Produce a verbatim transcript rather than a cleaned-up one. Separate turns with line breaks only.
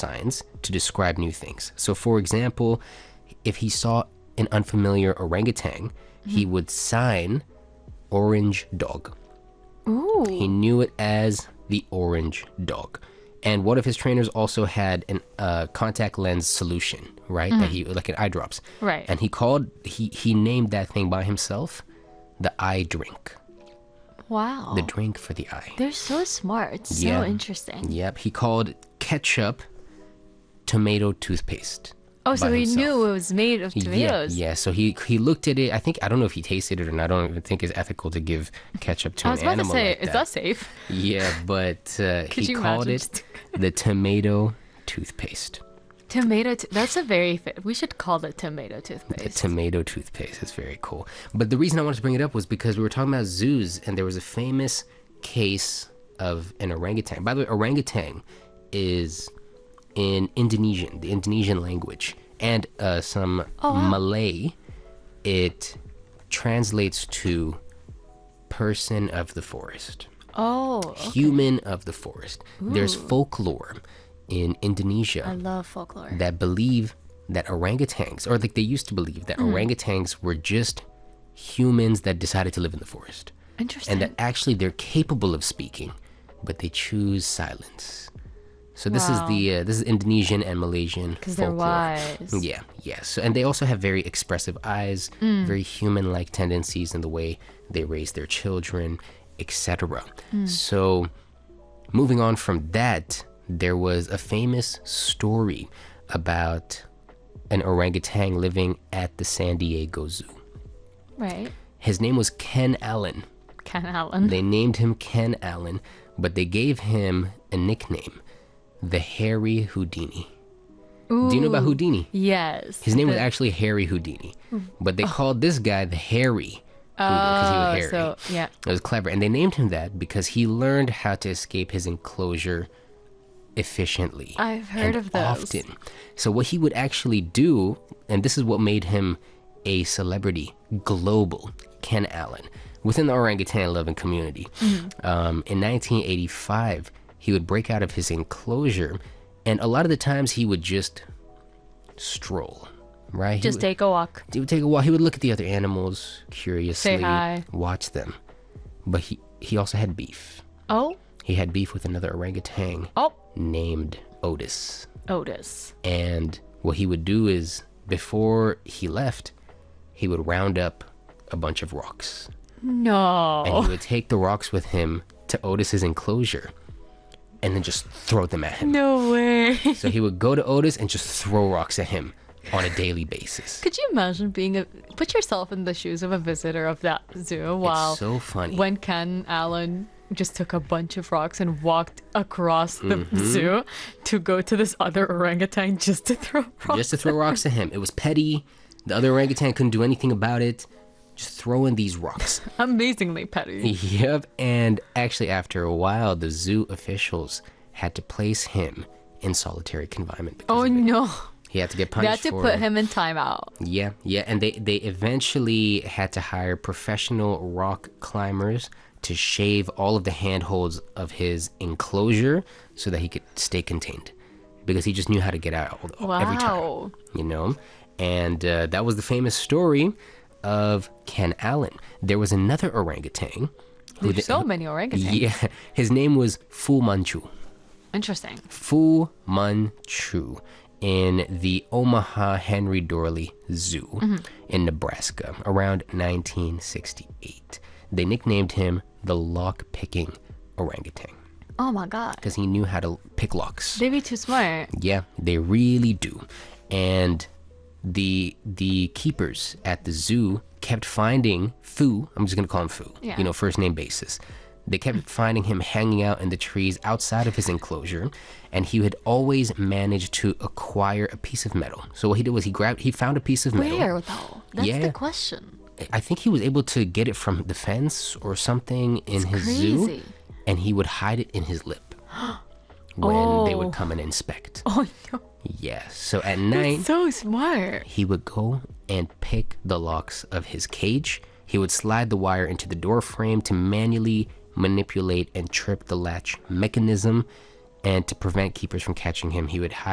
signs to describe new things. So, for example, if he saw an unfamiliar orangutan, mm-hmm. he would sign orange dog.
Ooh.
He knew it as the orange dog. And one of his trainers also had an uh, contact lens solution, right? Mm. That he like an eye drops,
right?
And he called he he named that thing by himself, the eye drink.
Wow.
The drink for the eye.
They're so smart. It's
yeah.
so interesting.
Yep. He called ketchup tomato toothpaste.
Oh, so he
himself.
knew it was made of tomatoes.
Yeah, yeah. So he he looked at it. I think I don't know if he tasted it or not. I don't even think it's ethical to give ketchup to
I
an
was about
animal
to say,
like
is
that.
that safe?
Yeah, but uh, he
you
called
imagine?
it the tomato toothpaste.
Tomato. T- that's a very. Fa- we should call it tomato
The
toothpaste.
tomato toothpaste is very cool. But the reason I wanted to bring it up was because we were talking about zoos, and there was a famous case of an orangutan. By the way, orangutan is in Indonesian, the Indonesian language, and uh, some
oh, wow.
Malay. It translates to person of the forest.
Oh, okay.
Human of the forest.
Ooh.
There's folklore in Indonesia.
I love folklore.
That believe that orangutans, or like they used to believe that mm. orangutans were just humans that decided to live in the forest.
Interesting.
And that actually they're capable of speaking, but they choose silence. So this
wow.
is the uh, this is Indonesian and Malaysian
because
folklore.
They're wise.
Yeah, yeah. So and they also have very expressive eyes, mm. very human-like tendencies in the way they raise their children, et cetera. Mm. So moving on from that, there was a famous story about an orangutan living at the San Diego Zoo.
Right.
His name was Ken Allen.
Ken Allen.
They named him Ken Allen, but they gave him a nickname, the Harry Houdini.
Ooh,
do you know about Houdini?
Yes.
His name
the...
was actually Harry Houdini, but they oh. called this guy the Harry because he was hairy.
So, yeah.
It was clever, and they named him that because he learned how to escape his enclosure efficiently.
I've heard
and
of those.
Often. So what he would actually do, and this is what made him a celebrity, global, Ken Allen, within the orangutan loving community. Mm-hmm. Um, in nineteen eighty-five, he would break out of his enclosure, and a lot of the times he would just stroll, right?
Just
would,
take a walk.
He would take a walk. He would look at the other animals curiously,
say hi,
watch them. But he, he also had beef.
Oh?
He had beef with another orangutan
oh.
named Otis.
Otis.
And what he would do is, before he left, he would round up a bunch of rocks.
No.
And he would take the rocks with him to Otis's enclosure and then just throw them at him.
No way.
So he would go to Otis and just throw rocks at him on a daily basis.
Could you imagine being a... Put yourself in the shoes of a visitor of that zoo. Wow.
It's so funny.
When Ken Allen just took a bunch of rocks and walked across the mm-hmm. zoo to go to this other orangutan just to throw rocks
Just to throw rocks at him. It was petty. The other orangutan couldn't do anything about it. Just throwing these rocks.
Amazingly petty.
Yep. And actually, after a while, the zoo officials had to place him in solitary confinement.
Oh, no.
He had to get
They
punished
had to
for
put
it.
him in timeout.
Yeah, yeah. And they, they eventually had to hire professional rock climbers to shave all of the handholds of his enclosure so that he could stay contained. Because he just knew how to get out
wow.
every time. You know? And uh, that was the famous story of Ken Allen. There was another orangutan.
There's
who,
so
who,
many orangutans.
Yeah, his name was Fu Manchu.
Interesting.
Fu Manchu in the Omaha Henry Dorley Zoo mm-hmm. in Nebraska around nineteen sixty-eight. They nicknamed him the lock-picking orangutan.
Oh my god.
Because he knew how to pick locks.
They be too smart.
Yeah, they really do. And the the keepers at the zoo kept finding Fu, I'm just going to call him Fu,
yeah.
you know, first name basis. They kept finding him hanging out in the trees outside of his enclosure, and he had always managed to acquire a piece of metal. So what he did was he grabbed, he found a piece of metal.
Where though? That's
yeah.
the question.
I think he was able to get it from the fence or something in
it's
his
crazy.
zoo, and he would hide it in his lip when
oh.
they would come and inspect.
Oh no.
Yeah, so at night,
That's so smart.
He would go and pick the locks of his cage. He would slide the wire into the door frame to manually manipulate and trip the latch mechanism. And to prevent keepers from catching him, he would hide